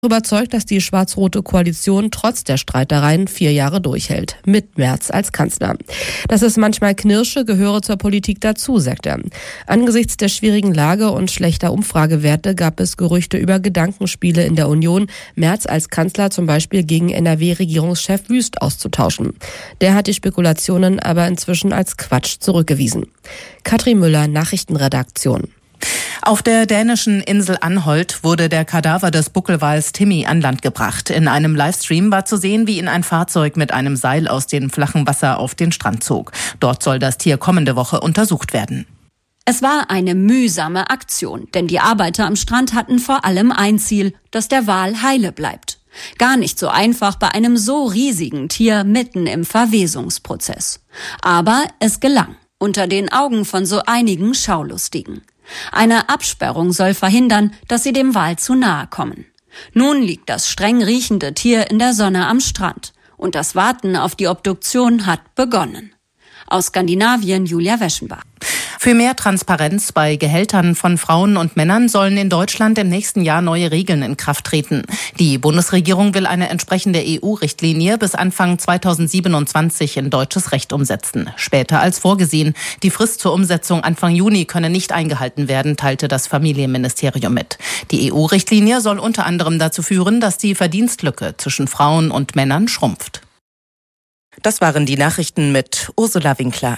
Überzeugt, dass die schwarz-rote Koalition trotz der Streitereien 4 Jahre durchhält, mit Merz als Kanzler. Dass es manchmal knirsche, gehöre zur Politik dazu, sagt er. Angesichts der schwierigen Lage und schlechter Umfragewerte gab es Gerüchte über Gedankenspiele in der Union, Merz als Kanzler zum Beispiel gegen NRW-Regierungschef Wüst auszutauschen. Der hat die Spekulationen aber inzwischen als Quatsch zurückgewiesen. Katrin Müller, Nachrichtenredaktion. Auf der dänischen Insel Anholt wurde der Kadaver des Buckelwals Timmy an Land gebracht. In einem Livestream war zu sehen, wie ihn ein Fahrzeug mit einem Seil aus dem flachen Wasser auf den Strand zog. Dort soll das Tier kommende Woche untersucht werden. Es war eine mühsame Aktion, denn die Arbeiter am Strand hatten vor allem ein Ziel, dass der Wal heile bleibt. Gar nicht so einfach bei einem so riesigen Tier mitten im Verwesungsprozess. Aber es gelang, unter den Augen von so einigen Schaulustigen. Eine Absperrung soll verhindern, dass sie dem Wal zu nahe kommen. Nun liegt das streng riechende Tier in der Sonne am Strand und das Warten auf die Obduktion hat begonnen. Aus Skandinavien, Julia Weschenbach. Für mehr Transparenz bei Gehältern von Frauen und Männern sollen in Deutschland im nächsten Jahr neue Regeln in Kraft treten. Die Bundesregierung will eine entsprechende EU-Richtlinie bis Anfang 2027 in deutsches Recht umsetzen. Später als vorgesehen. Die Frist zur Umsetzung Anfang Juni könne nicht eingehalten werden, teilte das Familienministerium mit. Die EU-Richtlinie soll unter anderem dazu führen, dass die Verdienstlücke zwischen Frauen und Männern schrumpft. Das waren die Nachrichten mit Ursula Winkler.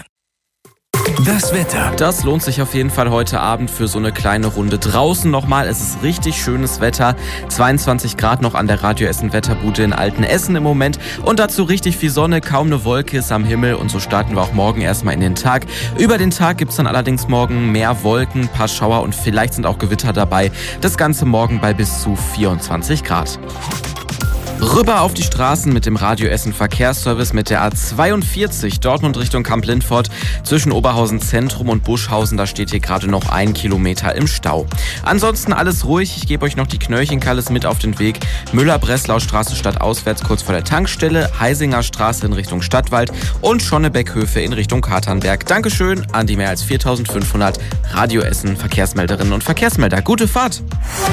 Das Wetter. Das lohnt sich auf jeden Fall heute Abend für so eine kleine Runde draußen nochmal. Es ist richtig schönes Wetter. 22 Grad noch an der Radio Essen Wetterbude in Altenessen im Moment. Und dazu richtig viel Sonne, kaum eine Wolke ist am Himmel. Und so starten wir auch morgen erstmal in den Tag. Über den Tag gibt's dann allerdings morgen mehr Wolken, paar Schauer und vielleicht sind auch Gewitter dabei. Das Ganze morgen bei bis zu 24 Grad. Rüber auf die Straßen mit dem Radio Essen Verkehrsservice mit der A42 Dortmund Richtung Kamp-Lindfort zwischen Oberhausen Zentrum und Buschhausen. Da steht hier gerade noch 1 Kilometer im Stau. Ansonsten alles ruhig. Ich gebe euch noch die Knöllchenkalles mit auf den Weg. Müller-Breslau-Straße stadtauswärts kurz vor der Tankstelle, Heisinger Straße in Richtung Stadtwald und Schonnebeckhöfe in Richtung Katernberg. Dankeschön an die mehr als 4.500 Radio Essen Verkehrsmelderinnen und Verkehrsmelder. Gute Fahrt!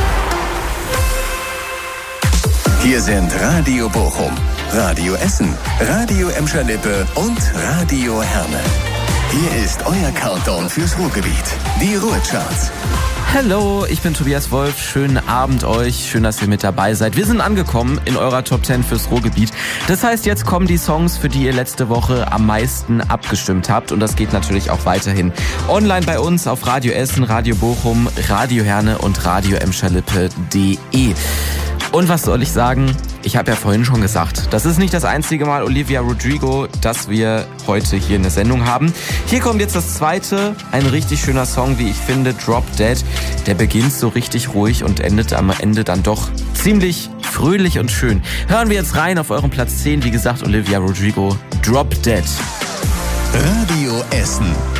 Hier sind Radio Bochum, Radio Essen, Radio Emscher-Lippe und Radio Herne. Hier ist euer Countdown fürs Ruhrgebiet, die Ruhrcharts. Hallo, ich bin Tobias Wolf. Schönen Abend euch. Schön, dass ihr mit dabei seid. Wir sind angekommen in eurer Top 10 fürs Ruhrgebiet. Das heißt, jetzt kommen die Songs, für die ihr letzte Woche am meisten abgestimmt habt. Und das geht natürlich auch weiterhin online bei uns auf Radio Essen, Radio Bochum, Radio Herne und Radio Emscher-Lippe.de. Und was soll ich sagen? Ich habe ja vorhin schon gesagt, das ist nicht das einzige Mal Olivia Rodrigo, das wir heute hier in der Sendung haben. Hier kommt jetzt das zweite, ein richtig schöner Song, wie ich finde, Drop Dead. Der beginnt so richtig ruhig und endet am Ende dann doch ziemlich fröhlich und schön. Hören wir jetzt rein auf euren Platz 10, wie gesagt, Olivia Rodrigo, Drop Dead. Radio Essen.